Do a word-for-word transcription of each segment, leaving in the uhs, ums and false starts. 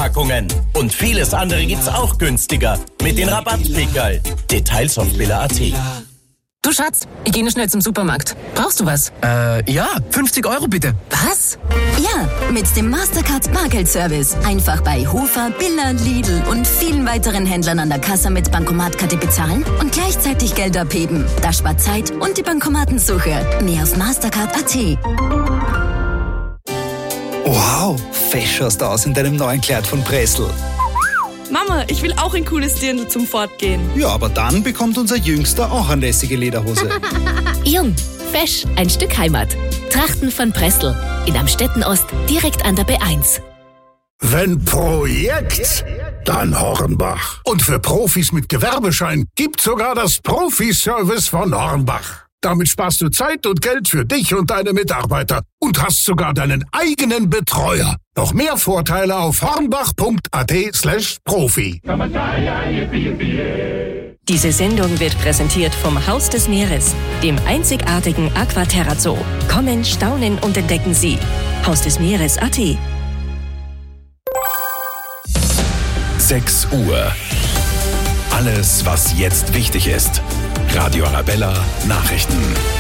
Packungen. Und vieles andere gibt's auch günstiger. Mit den Rabattpickerl. Details auf billa punkt at. Du Schatz, ich gehe noch schnell zum Supermarkt. Brauchst du was? Äh, ja, fünfzig Euro bitte. Was? Ja, mit dem Mastercard Bargeldservice. Einfach bei Hofer, Billa, Lidl und vielen weiteren Händlern an der Kasse mit Bankomatkarte bezahlen und gleichzeitig Geld abheben. Das spart Zeit und die Bankomatensuche. Mehr auf mastercard punkt at. Wow, fesch schaust du aus in deinem neuen Kleid von Pressl. Mama, ich will auch ein cooles Dirndl zum Fortgehen. Ja, aber dann bekommt unser Jüngster auch eine lässige Lederhose. Jung, fesch, ein Stück Heimat. Trachten von Pressl. In Amstetten-Ost, direkt an der B eins. Wenn Projekt, dann Hornbach. Und für Profis mit Gewerbeschein gibt's sogar das Profi-Service von Hornbach. Damit sparst du Zeit und Geld für dich und deine Mitarbeiter und hast sogar deinen eigenen Betreuer. Noch mehr Vorteile auf hornbach punkt at slash profi. Diese Sendung wird präsentiert vom Haus des Meeres, dem einzigartigen Aquaterra Zoo. Kommen, staunen und entdecken Sie. Haus des Meeres punkt at. sechs Uhr. Alles, was jetzt wichtig ist. Radio Arabella Nachrichten.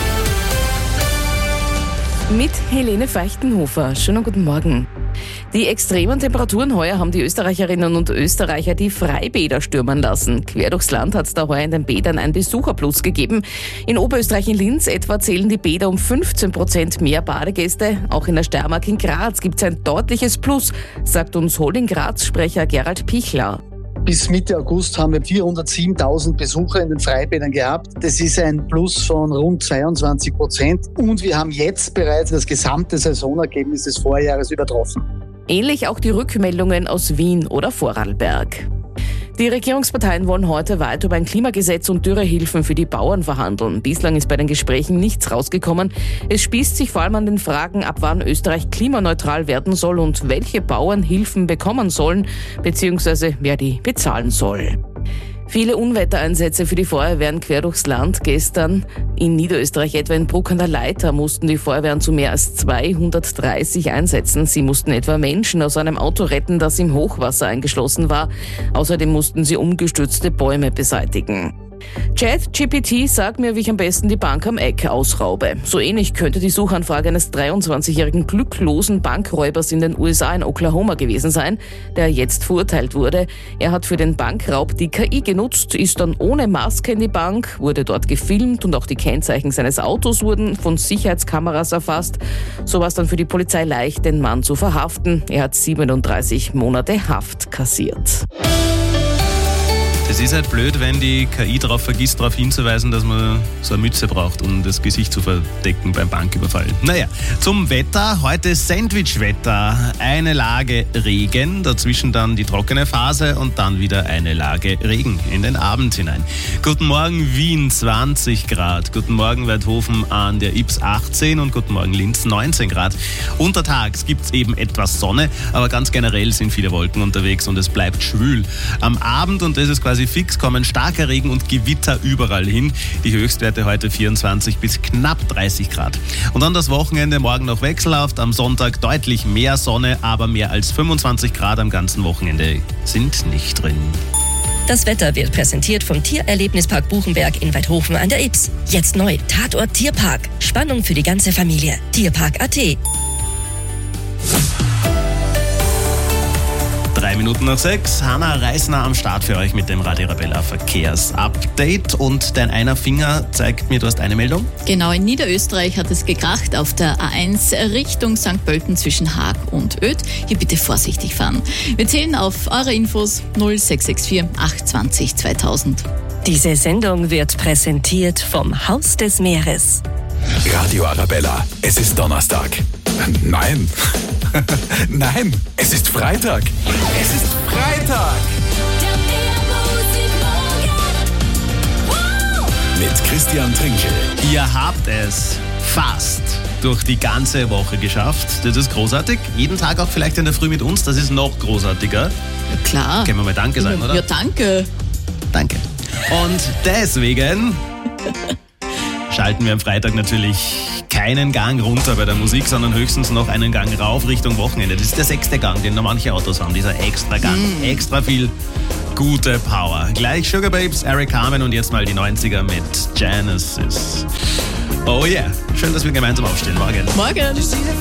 Mit Helene Feichtenhofer. Schönen guten Morgen. Die extremen Temperaturen heuer haben die Österreicherinnen und Österreicher die Freibäder stürmen lassen. Quer durchs Land hat es da heuer in den Bädern ein Besucherplus gegeben. In Oberösterreich in Linz etwa zählen die Bäder um fünfzehn Prozent mehr Badegäste. Auch in der Steiermark in Graz gibt es ein deutliches Plus, sagt uns Holding Graz-Sprecher Gerald Pichler. Bis Mitte August haben wir vierhundertsiebentausend Besucher in den Freibädern gehabt. Das ist ein Plus von rund zweiundzwanzig Prozent. Und wir haben jetzt bereits das gesamte Saisonergebnis des Vorjahres übertroffen. Ähnlich auch die Rückmeldungen aus Wien oder Vorarlberg. Die Regierungsparteien wollen heute weiter über ein Klimagesetz und Dürrehilfen für die Bauern verhandeln. Bislang ist bei den Gesprächen nichts rausgekommen. Es spießt sich vor allem an den Fragen, ab wann Österreich klimaneutral werden soll und welche Bauern Hilfen bekommen sollen, beziehungsweise wer die bezahlen soll. Viele Unwettereinsätze für die Feuerwehren quer durchs Land. Gestern in Niederösterreich, etwa in Bruck an der Leitha, mussten die Feuerwehren zu mehr als zweihundertdreißig einsetzen. Sie mussten etwa Menschen aus einem Auto retten, das im Hochwasser eingeschlossen war. Außerdem mussten sie umgestürzte Bäume beseitigen. ChatGPT sagt mir, wie ich am besten die Bank am Eck ausraube. So ähnlich könnte die Suchanfrage eines dreiundzwanzigjährigen glücklosen Bankräubers in den U S A in Oklahoma gewesen sein, der jetzt verurteilt wurde. Er hat für den Bankraub die K I genutzt, ist dann ohne Maske in die Bank, wurde dort gefilmt und auch die Kennzeichen seines Autos wurden von Sicherheitskameras erfasst. So war es dann für die Polizei leicht, den Mann zu verhaften. Er hat siebenunddreißig Monate Haft kassiert. Es ist halt blöd, wenn die K I darauf vergisst, darauf hinzuweisen, dass man so eine Mütze braucht, um das Gesicht zu verdecken beim Banküberfall. Naja, zum Wetter. Heute Sandwich-Wetter. Eine Lage Regen, dazwischen dann die trockene Phase und dann wieder eine Lage Regen in den Abend hinein. Guten Morgen Wien, zwanzig Grad. Guten Morgen Weidhofen an der Ybbs, achtzehn und guten Morgen Linz, neunzehn Grad. Untertags gibt es eben etwas Sonne, aber ganz generell sind viele Wolken unterwegs und es bleibt schwül. Am Abend, und das ist quasi fix, kommen starker Regen und Gewitter überall hin. Die Höchstwerte heute vierundzwanzig bis knapp dreißig Grad. Und dann das Wochenende, morgen noch wechselhaft, am Sonntag deutlich mehr Sonne, aber mehr als fünfundzwanzig Grad am ganzen Wochenende sind nicht drin. Das Wetter wird präsentiert vom Tiererlebnispark Buchenberg in Weidhofen an der Ybbs. Jetzt neu, Tatort Tierpark. Spannung für die ganze Familie. Tierpark punkt at. Drei Minuten nach sechs. Hanna Reisner am Start für euch mit dem Radio Arabella Verkehrsupdate. Und dein einer Finger zeigt mir, du hast eine Meldung. Genau, in Niederösterreich hat es gekracht auf der A eins Richtung Sankt Pölten zwischen Haag und Oedt. Hier bitte vorsichtig fahren. Wir zählen auf eure Infos null sechs sechs vier acht zwei null zweitausend. Diese Sendung wird präsentiert vom Haus des Meeres. Radio Arabella, es ist Donnerstag. Nein. Nein, es ist Freitag. Es ist Freitag. Mit Christian Trinkel. Ihr habt es fast durch die ganze Woche geschafft. Das ist großartig. Jeden Tag auch vielleicht in der Früh mit uns. Das ist noch großartiger. Ja, klar. Können wir mal Danke sagen, oder? Ja, danke. Danke. Und deswegen schalten wir am Freitag natürlich keinen Gang runter bei der Musik, sondern höchstens noch einen Gang rauf Richtung Wochenende. Das ist der sechste Gang, den noch manche Autos haben, dieser extra Gang. Mm. Extra viel gute Power. Gleich Sugar Babes, Eric Carmen und jetzt mal die neunziger mit Genesis. Oh yeah, schön, dass wir gemeinsam aufstehen. Morgen. Morgen.